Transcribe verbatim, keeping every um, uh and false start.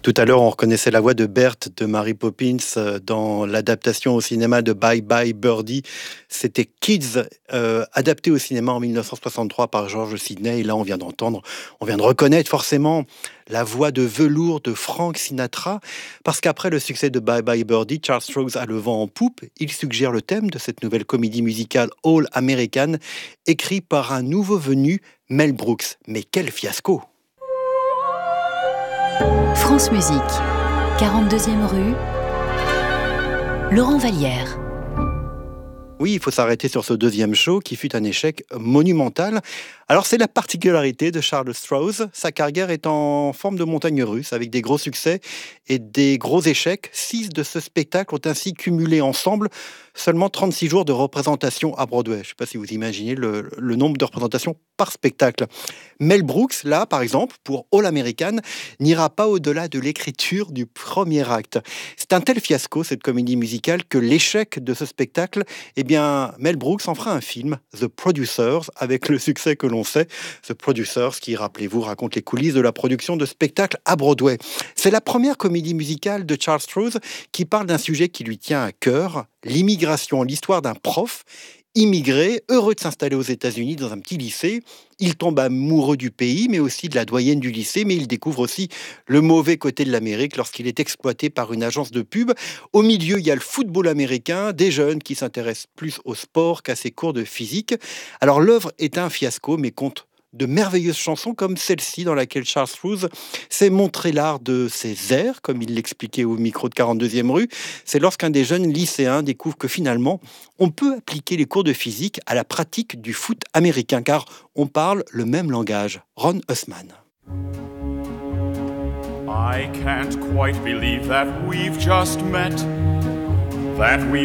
Tout à l'heure, on reconnaissait la voix de Berthe de Mary Poppins dans l'adaptation au cinéma de Bye Bye Birdie. C'était Kids, euh, adapté au cinéma en mille neuf cent soixante-trois par George Sidney. Et là, on vient d'entendre, on vient de reconnaître forcément la voix de velours de Frank Sinatra. Parce qu'après le succès de Bye Bye Birdie, Charles Strouse a le vent en poupe. Il suggère le thème de cette nouvelle comédie musicale All American, écrit par un nouveau venu, Mel Brooks. Mais quel fiasco! France Musique, quarante-deuxième rue, Laurent Vallière. Oui, il faut s'arrêter sur ce deuxième show qui fut un échec monumental. Alors c'est la particularité de Charles Strouse, sa carrière est en forme de montagne russe avec des gros succès et des gros échecs. Six de ce spectacle ont ainsi cumulé ensemble seulement trente-six jours de représentation à Broadway. Je ne sais pas si vous imaginez le, le nombre de représentations par spectacle. Mel Brooks, là par exemple, pour All American, n'ira pas au-delà de l'écriture du premier acte. C'est un tel fiasco, cette comédie musicale, que l'échec de ce spectacle, eh bien, Mel Brooks en fera un film, The Producers, avec le succès que l'on sait. The Producers, qui, rappelez-vous, raconte les coulisses de la production de spectacles à Broadway. C'est la première comédie musicale de Charles Strouse qui parle d'un sujet qui lui tient à cœur, l'immigration, l'histoire d'un prof immigré, heureux de s'installer aux États-Unis dans un petit lycée. Il tombe amoureux du pays, mais aussi de la doyenne du lycée, mais il découvre aussi le mauvais côté de l'Amérique lorsqu'il est exploité par une agence de pub. Au milieu, il y a le football américain, des jeunes qui s'intéressent plus au sport qu'à ses cours de physique. Alors l'œuvre est un fiasco, mais compte de merveilleuses chansons comme celle-ci dans laquelle Charles Strouse s'est montré l'art de ses airs, comme il l'expliquait au micro de quarante-deuxième rue. C'est lorsqu'un des jeunes lycéens découvre que finalement, on peut appliquer les cours de physique à la pratique du foot américain, car on parle le même langage. Ron Hussman. I can't quite believe that we've just met, that we